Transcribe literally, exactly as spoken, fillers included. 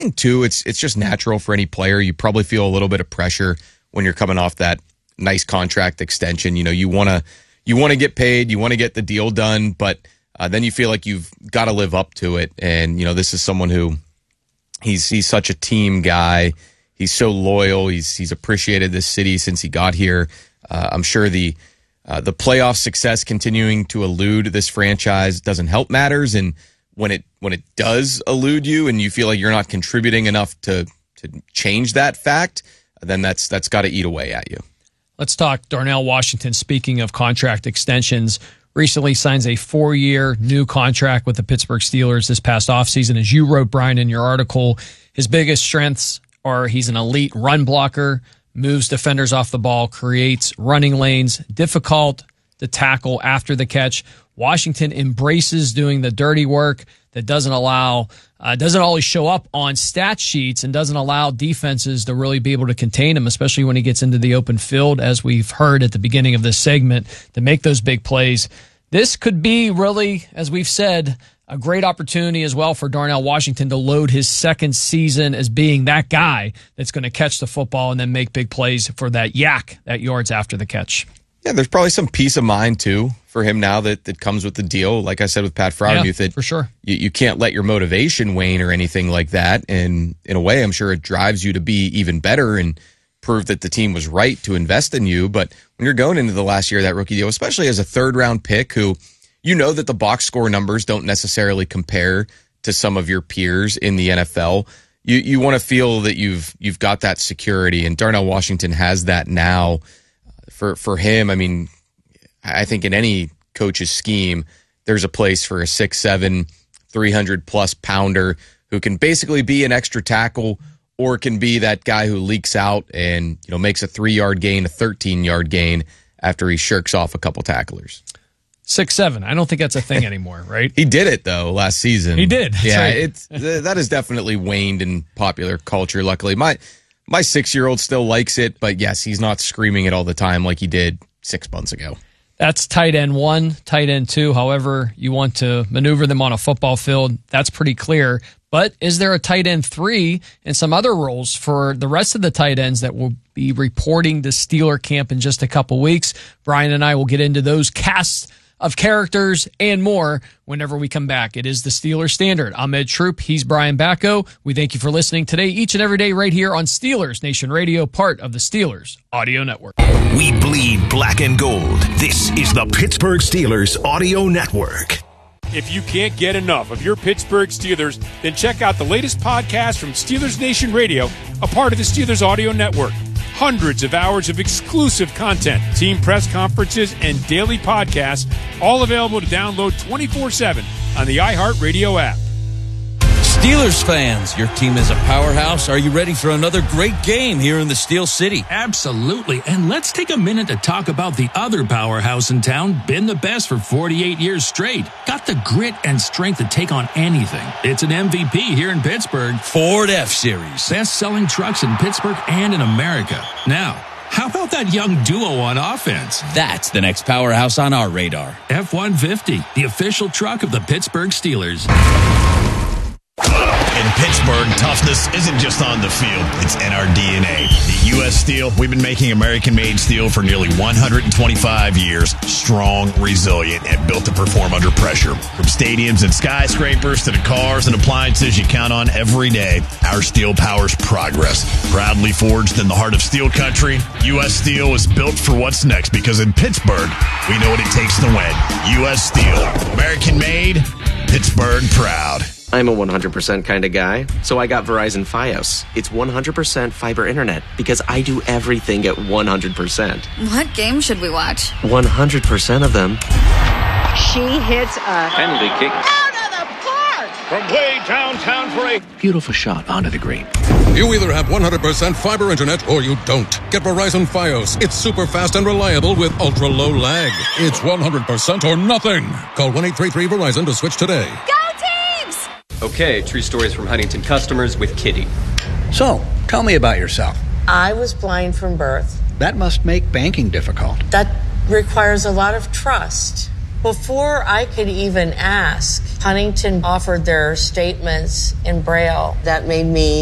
think, too, it's it's just natural for any player. You probably feel a little bit of pressure when you're coming off that nice contract extension. You know, you want to you want to get paid, you want to get the deal done, but uh, then you feel like you've got to live up to it. And, you know, this is someone who he's he's such a team guy. He's so loyal. He's he's appreciated this city since he got here. Uh, I'm sure the uh, the playoff success continuing to elude this franchise doesn't help matters. And when it when it does elude you and you feel like you're not contributing enough to to change that fact, then that's that's got to eat away at you. Let's talk Darnell Washington. Speaking of contract extensions, recently signs a four-year new contract with the Pittsburgh Steelers this past offseason. As you wrote, Brian, in your article, his biggest strengths are he's an elite run blocker, moves defenders off the ball, creates running lanes, difficult to tackle after the catch. Washington embraces doing the dirty work that doesn't allow, uh, doesn't always show up on stat sheets and doesn't allow defenses to really be able to contain him, especially when he gets into the open field, as we've heard at the beginning of this segment, to make those big plays. This could be really, as we've said, a great opportunity as well for Darnell Washington to load his second season as being that guy that's going to catch the football and then make big plays for that yak, that yards after the catch. Yeah, there's probably some peace of mind, too, for him now that, that comes with the deal. Like I said with Pat Freiermuth, yeah, that for sure. You, you can't let your motivation wane or anything like that. And in a way, I'm sure it drives you to be even better and prove that the team was right to invest in you. But when you're going into the last year of that rookie deal, especially as a third-round pick who you know that the box score numbers don't necessarily compare to some of your peers in the N F L, you you want to feel that you've you've got that security, and Darnell Washington has that now. For for him, I mean, I think in any coach's scheme, there's a place for a six seven, three hundred plus pounder who can basically be an extra tackle or can be that guy who leaks out and, you know, makes a three-yard gain, a thirteen-yard gain after he shirks off a couple tacklers. six seven. I don't think that's a thing anymore, right? He did it, though, last season. He did. That's yeah, right. it's that has definitely waned in popular culture, luckily. My my six-year-old still likes it, but yes, he's not screaming it all the time like he did six months ago. That's tight end one, tight end two. However you want to maneuver them on a football field, that's pretty clear. But is there a tight end three and some other roles for the rest of the tight ends that will be reporting to Steeler camp in just a couple weeks? Brian and I will get into those casts of characters and more whenever we come back. It is the Steelers Standard. I'm Ed Troop. He's Brian Bacco. We thank you for listening today, each and every day, right here on Steelers Nation Radio, part of the Steelers Audio Network. We bleed black and gold. This is the Pittsburgh Steelers Audio Network. If you can't get enough of your Pittsburgh Steelers, then check out the latest podcast from Steelers Nation Radio, a part of the Steelers Audio Network. Hundreds of hours of exclusive content, team press conferences, and daily podcasts, all available to download twenty-four seven on the iHeartRadio app. Steelers fans, your team is a powerhouse. Are you ready for another great game here in the Steel City? Absolutely. And let's take a minute to talk about the other powerhouse in town, been the best for forty-eight years straight. Got the grit and strength to take on anything. It's an M V P here in Pittsburgh. Ford F-Series. Best-selling trucks in Pittsburgh and in America. Now, how about that young duo on offense? That's the next powerhouse on our radar. F one fifty, the official truck of the Pittsburgh Steelers. In Pittsburgh, toughness isn't just on the field, it's in our D N A. At U S Steel, we've been making American-made steel for nearly one hundred twenty-five years, strong, resilient, and built to perform under pressure. From stadiums and skyscrapers to the cars and appliances you count on every day, our steel powers progress. Proudly forged in the heart of steel country, U S Steel is built for what's next because in Pittsburgh, we know what it takes to win. U S Steel, American-made, Pittsburgh proud. I'm a one hundred percent kind of guy, so I got Verizon Fios. It's one hundred percent fiber internet because I do everything at one hundred percent. What game should we watch? one hundred percent of them. She hits a penalty kick out of the park from way downtown for a beautiful shot onto the green. You either have one hundred percent fiber internet or you don't. Get Verizon Fios. It's super fast and reliable with ultra low lag. It's one hundred percent or nothing. Call one eight three three Verizon to switch today. Go Teams! Okay, true stories from Huntington customers with Kitty. So, tell me about yourself. I was blind from birth. That must make banking difficult. That requires a lot of trust. Before I could even ask, Huntington offered their statements in Braille. That made me